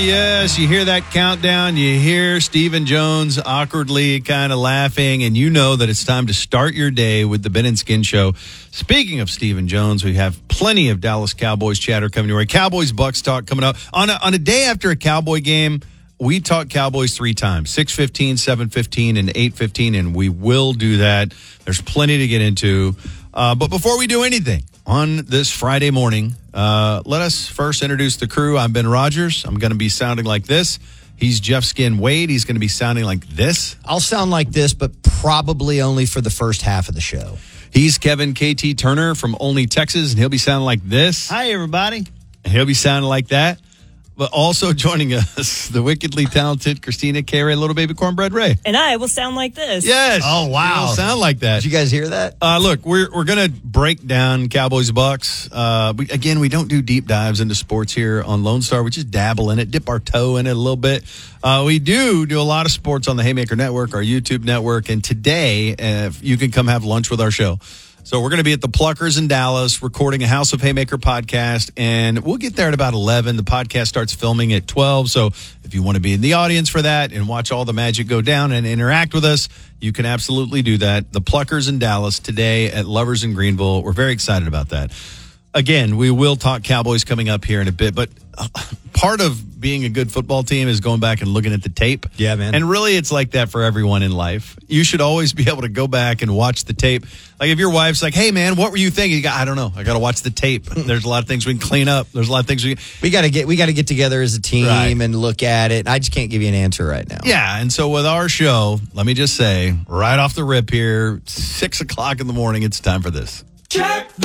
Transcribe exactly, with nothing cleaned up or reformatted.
Yes, you hear that countdown. You hear Stephen Jones awkwardly kind of laughing, and you know that it's time to start your day with the Ben and Skin Show. Speaking of Stephen Jones, we have plenty of Dallas Cowboys chatter coming your way. Cowboys Bucks talk coming up. On a, on a day after a Cowboy game, we talk Cowboys three times, six fifteen, seven fifteen, and eight fifteen, and we will do that. There's plenty to get into. Uh, but before we do anything, on this Friday morning, uh, let us first introduce the crew. I'm Ben Rogers. I'm going to be sounding like this. He's Jeff Skin Wade. He's going to be sounding like this. I'll sound like this, but probably only for the first half of the show. He's Kevin K T Turner from Only Texas, and he'll be sounding like this. Hi, everybody. And he'll be sounding like that. But also joining us, the wickedly talented Christina K. Ray, Little Baby Cornbread Ray. And I will sound like this. Yes. Oh, wow. It'll sound like that. Did you guys hear that? Uh, look, we're we're going to break down Cowboys Bucks. Uh, we, again, we don't do deep dives into sports here on Lone Star. We just dabble in it, dip our toe in it a little bit. Uh, we do do a lot of sports on the Haymaker Network, our YouTube network. And today, uh, you can come have lunch with our show. So we're going to be at the Pluckers in Dallas recording a House of Haymaker podcast, and we'll get there at about eleven. The podcast starts filming at twelve, so if you want to be in the audience for that and watch all the magic go down and interact with us, you can absolutely do that. The Pluckers in Dallas today at Lovers in Greenville. We're very excited about that. Again, we will talk Cowboys coming up here in a bit, but part of being a good football team is going back and looking at the tape. Yeah, man. And really, it's like that for everyone in life. You should always be able to go back and watch the tape. Like if your wife's like, hey, man, what were you thinking? You go, I don't know. I got to watch the tape. There's a lot of things we can clean up. There's a lot of things we can... We got to get we got to get together as a team Right. and look at it. I just can't give you an answer right now. Yeah, and so with our show, let me just say, right off the rip here, six o'clock in the morning, it's time for this. Check